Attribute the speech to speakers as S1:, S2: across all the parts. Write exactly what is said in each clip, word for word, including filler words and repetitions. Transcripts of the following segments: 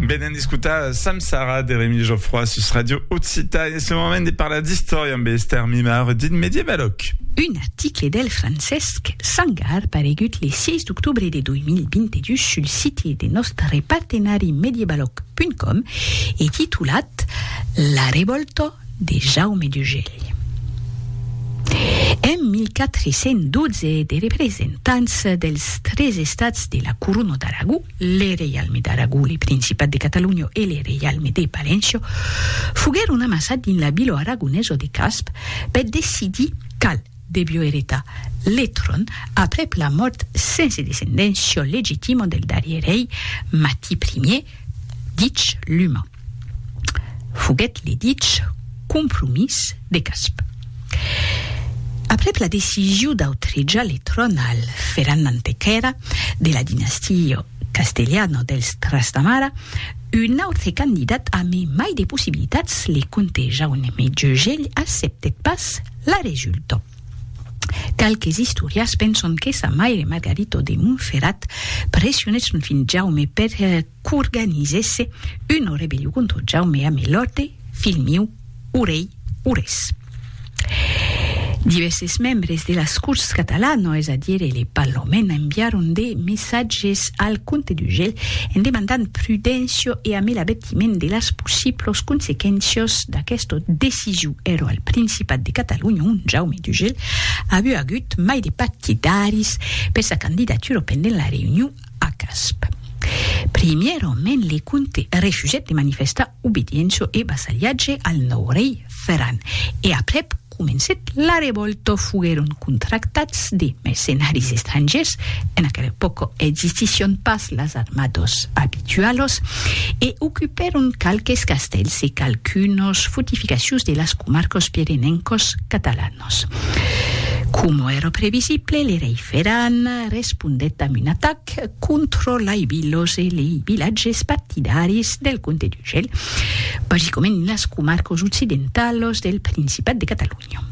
S1: Ben discuta Samsara de Rémi Geoffroy sur Radio Occitanie e ce moment parla di storia bester mimar din medievaloc.
S2: Un article del Francesc Sangar paregut le sei d'octobre de deux mille vingt-deux sul site de nostre partenari medievaloc punt com e titulat La revolta de Jaume d'Urgell. En mille quatre-cents dotze, de representants dels tres estats de la Corona d'Aragó, le Reialme d'Aragó, le Principat de Catalunya e le Reialme de Palència, fogueren amassats din la vila aragonesa de Casp per decidir cal debió heretar le tron après la mort sense descendència legitima del darrer rei Matí I, dit l'Humà. Foguet le dit compromís de Casp. Après la décision d'autrejar le tron al Ferran Antequera de la dynastie castellana dels Trastamara, un autre candidat amb mai de possibilitats, le comte Jaume d'Urgell, acceptet pas la resulta. Quelques historias pensen que sa mare Margarita de Montferrat pressionés son fill Jaume per eh, qu'organisesse una rebel·lió contra Jaume amb l'ordre fill meu, orell, ores. Diversos membres de las Corts catalanas, és a dir, el Parlament, enviaron de missatges al comte d'Urgell en demandant prudència i amb l'avertiment de les possibles conseqüències d'aquesta decisió. Era al Principat de Catalunya, on Jaume d'Urgell havia hagut mai de partidaris per sa candidatura pendent la reunió a Casp. Primerament, le comte refuset de manifestar obediència i vassallatge al nou rei Ferran e après començat la revolta, fogueren contractats de mercenaris estrangers. En aquella època existissin pas les armados habituals e ocuparon calques castells e calcunes fortificacions de les comarques pirenenques catalanes. Com era previsible, el rei Ferran respondet amb un atac contra les viles i els vilatges partidaris del comte d'Urgell, bàsicament les comarques occidentals del Principat de Catalunya.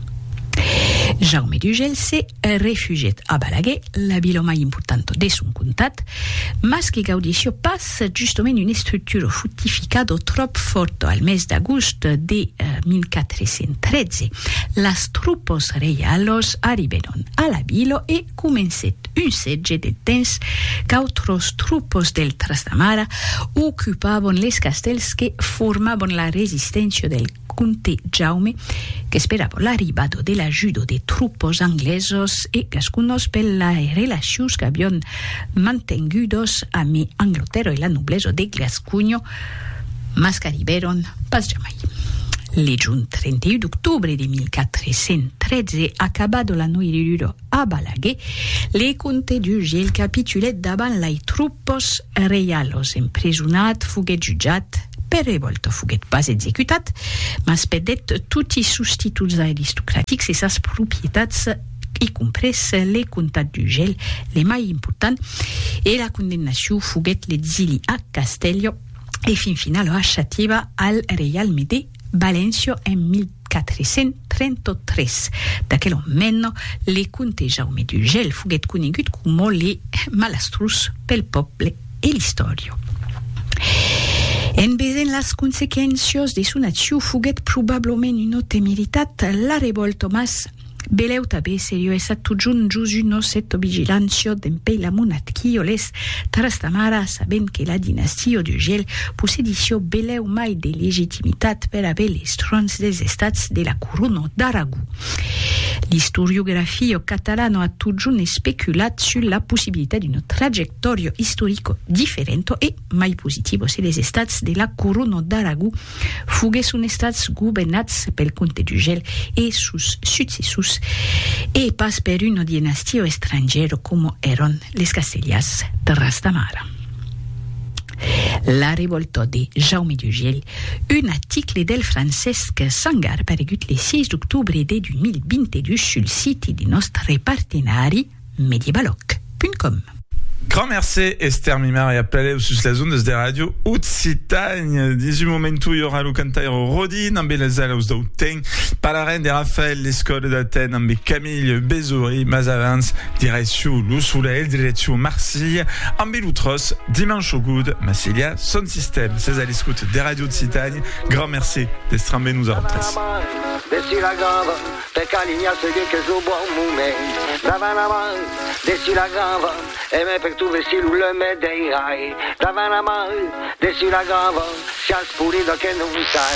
S2: Jaume d'Urgell s'est refugiat a Balaguer, la vila mai important de son comtat, mas que gaudissió pas justament una estructura fortificada trop forta. Al mes d'agost de uh, mille quatre-cents tretze, les tropes reials arribaren a la vila e començat un setge de temps que altres tropes del Trastamara ocupaven les castells que formaven la resistència del comte Jaume, que esperava l'arribada de l'ajuda de tropes anglesos e cascunos per les relacions que havien mantingudes amb Anglaterra i la noblesa de Gascunya, mas que arribaren pas jamais. Le juny trenta i u d'octubre de mille quatre-cents tretze, acabada la noirura a Balaguer, le comte d'Urgell capitulet davant les tropes reials. Empresonat, foguet jutjat per revolta, foguet pas executat, mas perdet tots els substituts aristocràtics i ses propietats, y compres le comtat d'Urgell, le mai important, e la condemnació foguet l'exili a Castelló e fin final achativa al Reialme de València en mille quatre-cents trenta-tres. D'aquell moment, le comte Jaume d'Urgell foguet conegut com le malastrus pel poble e l'història. En vesen les conseqüències de son acció foguet probablement una temeritat la revolta, mas beleu també seriosa tot junt just una certa vigilància d'empei la monarquia les Trastamara, sabent que la dinastia d'Urgell possedició beleu mai de legitimitat per haver les trons dels estats de la Corona d'Aragó. L'historiografia catalana ha tot junt especulat sur la possibilitat d'una trajectòria històrica diferent e mai positiva si les estats de la Corona d'Aragó foguessin estats governats pel comte d'Urgell e sus successors e pas per una dinastia estrangera com eren les castellars de Trastamara. La revolta de Jaume d'Urgell, un article del Francesc Sangar paregut le sei d'octubre de deux mille vingt-deux sul site de nostre partenari medievaloc punt com.
S1: Grand merci Esther Mimar e appelez sus la zone de radio Occitanie. dix-huit momentu il y aura le cantaire Rodin, amb les alaus d'Auteng, Palaren de Raphaël, l'escole d'Athènes, amb Camille Bezouri, Mazavans, direction Lussoulel, direction Marseille, amb l'Outros, dimanche au good, Massilia, son système. C'est à l'écoute des radios Occitanie. Grand merci d'être amb nous a rentrés.
S3: Dessi la gamba, per calignasse che che so buon moment. Davant la main, dessi la gamba, e me per tu vessi le me dei rai. Davant la main, dessi la gamba, si ha spurito che non sai.